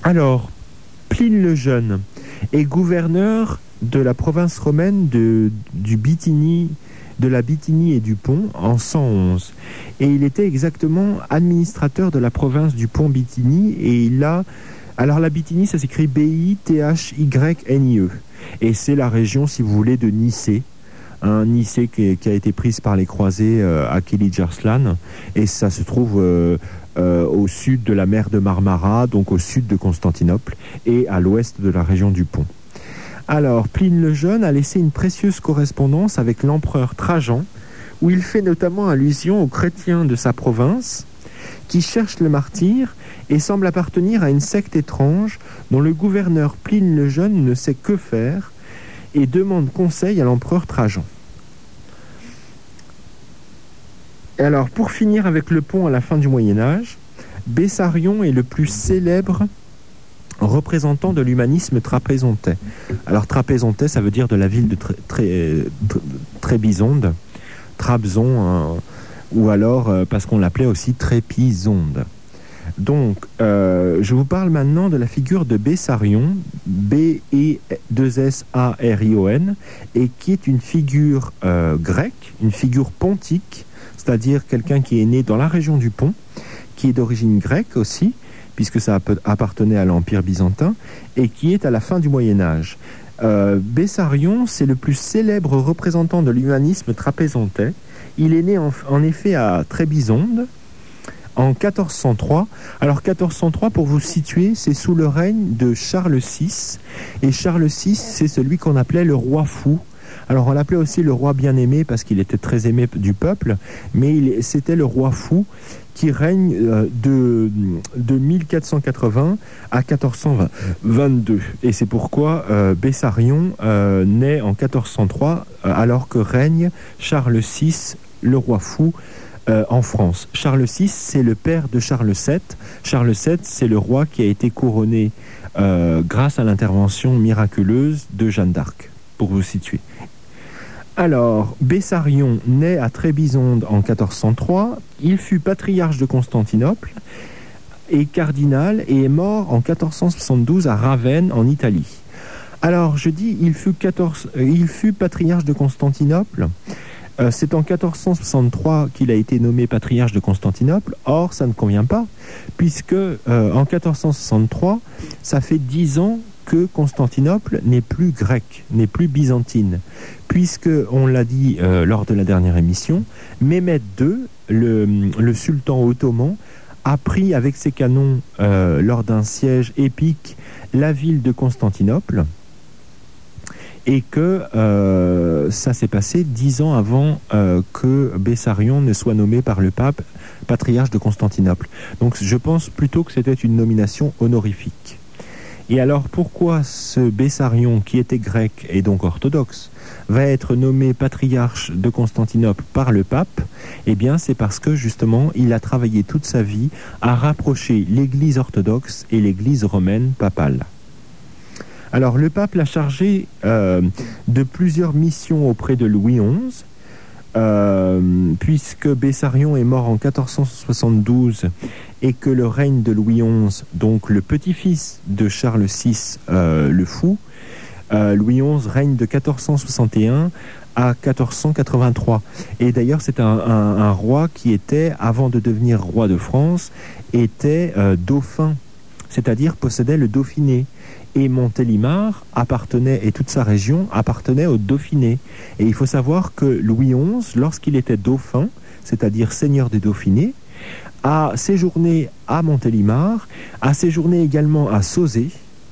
Alors, Pline le Jeune est gouverneur de la province romaine de la Bithynie et du Pont en 111. Et il était exactement administrateur de la province du Pont-Bithynie. Et il a... Alors la Bithynie, ça s'écrit B-I-T-H-Y-N-I-E. Et c'est la région, si vous voulez, de Nicée. Nicée qui a été prise par les croisés à Kilij-Arslan. Et ça se trouve au sud de la mer de Marmara, donc au sud de Constantinople, et à l'ouest de la région du Pont. Alors, Pline le Jeune a laissé une précieuse correspondance avec l'empereur Trajan, où il fait notamment allusion aux chrétiens de sa province, qui cherchent le martyr et semblent appartenir à une secte étrange dont le gouverneur Pline le Jeune ne sait que faire et demande conseil à l'empereur Trajan. Et alors, pour finir avec le Pont à la fin du Moyen-Âge, Bessarion est le plus célèbre représentant de l'humanisme trapézontais. Alors, trapézontais, ça veut dire de la ville de Trébizonde, Trabzon, ou alors parce qu'on l'appelait aussi Trépizonde. Donc, je vous parle maintenant de la figure de Bessarion, B-E-2-S-A-R-I-O-N, et qui est une figure grecque, une figure pontique, c'est-à-dire quelqu'un qui est né dans la région du Pont, qui est d'origine grecque aussi, puisque ça appartenait à l'Empire byzantin, et qui est à la fin du Moyen-Âge. Bessarion, c'est le plus célèbre représentant de l'humanisme trapézontais. Il est né en effet à Trébizonde, en 1403. Alors 1403, pour vous situer, c'est sous le règne de Charles VI. Et Charles VI, c'est celui qu'on appelait le roi fou. Alors on l'appelait aussi le roi bien-aimé parce qu'il était très aimé du peuple, mais c'était le roi fou qui règne de 1480 à 1422. Et c'est pourquoi Bessarion naît en 1403 alors que règne Charles VI, le roi fou, en France. Charles VI, c'est le père de Charles VII. Charles VII, c'est le roi qui a été couronné grâce à l'intervention miraculeuse de Jeanne d'Arc, pour vous situer. Alors, Bessarion naît à Trébizonde en 1403. Il fut patriarche de Constantinople et cardinal et est mort en 1472 à Ravenne, en Italie. Alors, je dis, il fut patriarche de Constantinople. C'est en 1463 qu'il a été nommé patriarche de Constantinople. Or, ça ne convient pas, puisque en 1463, ça fait 10 ans que Constantinople n'est plus grecque, n'est plus byzantine, puisque, on l'a dit lors de la dernière émission, Mehmed II, le sultan ottoman, a pris avec ses canons lors d'un siège épique la ville de Constantinople, et que ça s'est passé 10 ans avant que Bessarion ne soit nommé par le pape patriarche de Constantinople. Donc je pense plutôt que c'était une nomination honorifique. Et alors pourquoi ce Bessarion, qui était grec et donc orthodoxe, va être nommé patriarche de Constantinople par le pape? Eh bien c'est parce que justement il a travaillé toute sa vie à rapprocher l'église orthodoxe et l'église romaine papale. Alors le pape l'a chargé de plusieurs missions auprès de Louis XI, puisque Bessarion est mort en 1472 et que le règne de Louis XI, donc le petit-fils de Charles VI, le fou, Louis XI règne de 1461 à 1483. Et d'ailleurs, c'est un roi qui était, avant de devenir roi de France, était dauphin, c'est-à-dire possédait le Dauphiné. Et Montélimar et toute sa région appartenait au Dauphiné. Et il faut savoir que Louis XI, lorsqu'il était dauphin, c'est-à-dire seigneur du Dauphiné, a séjourné à Montélimar, a séjourné également à Sauzet,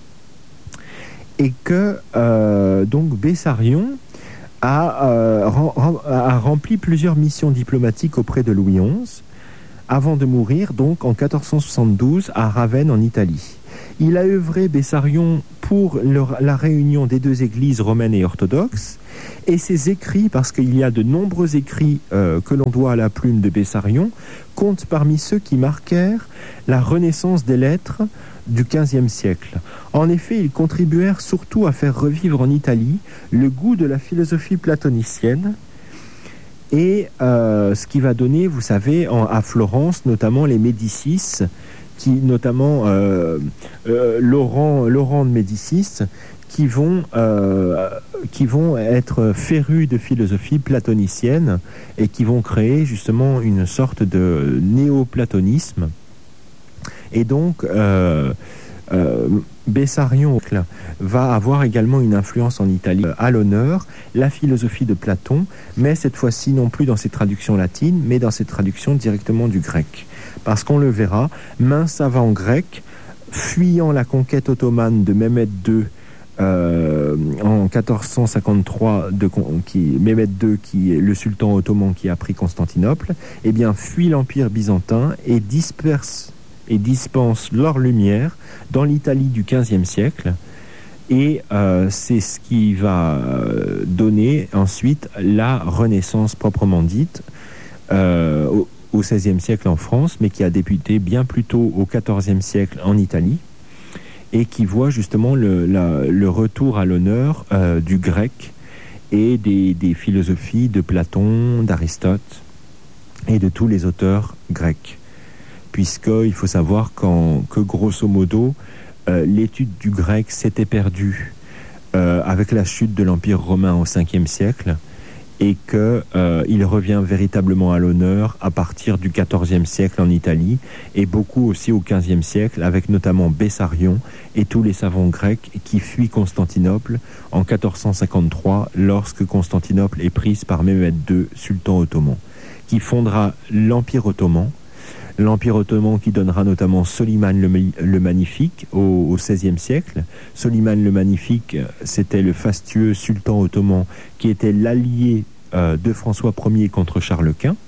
et que donc Bessarion a rempli plusieurs missions diplomatiques auprès de Louis XI, avant de mourir donc en 1472 à Ravenne en Italie. Il a œuvré, Bessarion, pour la réunion des deux églises romaines et orthodoxes, et ses écrits, parce qu'il y a de nombreux écrits que l'on doit à la plume de Bessarion, comptent parmi ceux qui marquèrent la renaissance des lettres du XVe siècle. En effet, ils contribuèrent surtout à faire revivre en Italie le goût de la philosophie platonicienne, et ce qui va donner, vous savez, à Florence, notamment les Médicis, notamment Laurent de Médicis, qui vont être férus de philosophie platonicienne et qui vont créer justement une sorte de néoplatonisme. Et donc, Bessarion va avoir également une influence en Italie à l'honneur, la philosophie de Platon, mais cette fois-ci non plus dans ses traductions latines, mais dans ses traductions directement du grec. Parce qu'on le verra, maint savant grec, fuyant la conquête ottomane de Mehmed II en 1453, Mehmed II, qui est le sultan ottoman qui a pris Constantinople, eh bien fuit l'empire byzantin et dispense leur lumière dans l'Italie du XVe siècle. Et c'est ce qui va donner ensuite la Renaissance proprement dite au XVIe siècle en France, mais qui a débuté bien plus tôt au XIVe siècle en Italie, et qui voit justement le retour à l'honneur du grec et des philosophies de Platon, d'Aristote et de tous les auteurs grecs. Puisqu'il faut savoir que grosso modo, l'étude du grec s'était perdue avec la chute de l'Empire romain au Ve siècle, et qu'il revient véritablement à l'honneur à partir du XIVe siècle en Italie, et beaucoup aussi au XVe siècle, avec notamment Bessarion et tous les savants grecs qui fuient Constantinople en 1453, lorsque Constantinople est prise par Mehmed II, sultan ottoman, qui fondera l'Empire ottoman. L'Empire ottoman qui donnera notamment Soliman le Magnifique au XVIe siècle. Soliman le Magnifique, c'était le fastueux sultan ottoman qui était l'allié de François Ier contre Charles Quint.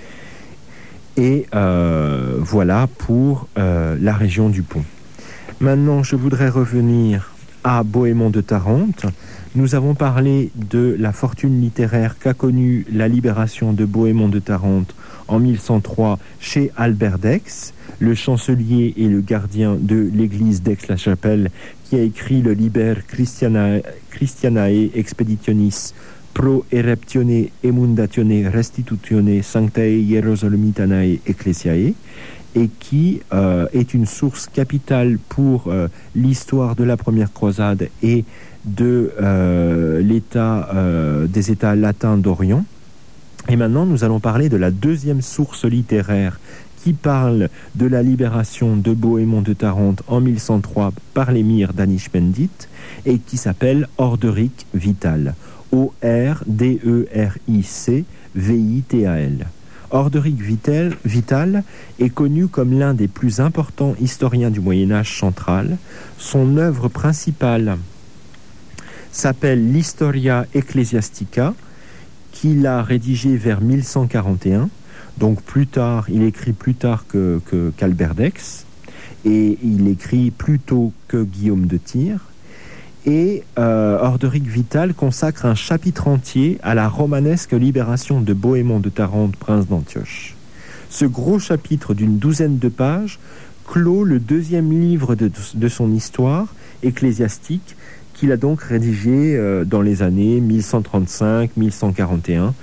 Et voilà pour la région du Pont. Maintenant, je voudrais revenir à Bohémond de Tarente. Nous avons parlé de la fortune littéraire qu'a connue la libération de Bohémond de Tarente en 1103 chez Albert d'Aix, le chancelier et le gardien de l'église d'Aix-la-Chapelle, qui a écrit le Liber Christianae Expeditionis pro ereptione emundatione restitutione sanctae Hierosolimitanae Ecclesiae, et qui est une source capitale pour l'histoire de la première croisade et de des États latins d'Orient. Et maintenant, nous allons parler de la deuxième source littéraire qui parle de la libération de Bohémond de Tarente en 1103 par l'émir Danishmendit, et qui s'appelle Orderic Vital. Orderic-Vital. Orderic Vital est connu comme l'un des plus importants historiens du Moyen-Âge central. Son œuvre principale s'appelle l'Historia Ecclesiastica, qu'il a rédigée vers 1141. Donc plus tard, il écrit plus tard qu'Albert d'Aix, et il écrit plus tôt que Guillaume de Tyr. Et Orderic Vital consacre un chapitre entier à la romanesque libération de Bohémond de Tarente, prince d'Antioche. Ce gros chapitre d'une douzaine de pages clôt le deuxième livre de son histoire ecclésiastique, qu'il a donc rédigé dans les années 1135, 1141,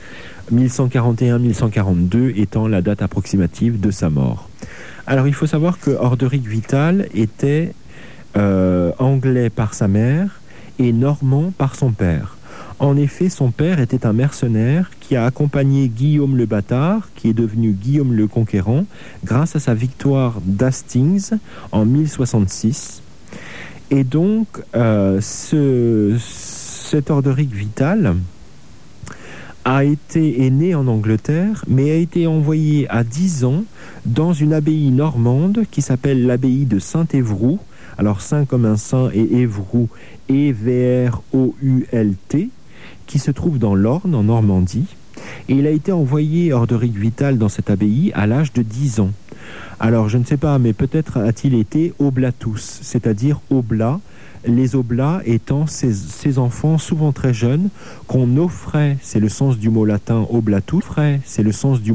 1142 étant la date approximative de sa mort. Alors il faut savoir que Orderic Vital était anglais par sa mère et normand par son père. En effet, son père était un mercenaire qui a accompagné Guillaume le Bâtard, qui est devenu Guillaume le Conquérant, grâce à sa victoire d'Hastings en 1066. Et donc, cet Orderic Vital est né en Angleterre, mais a été envoyé à 10 ans dans une abbaye normande qui s'appelle l'abbaye de Saint-Évroult. Alors, saint comme un saint et Évroult, E-V-R-O-U-L-T, qui se trouve dans l'Orne, en Normandie. Et il a été envoyé, Orderic Vital, dans cette abbaye à l'âge de 10 ans. Alors, je ne sais pas, mais peut-être a-t-il été oblatus, c'est-à-dire oblat, les oblats étant ces enfants souvent très jeunes qu'on offrait, c'est le sens du mot latin oblatus, c'est le sens du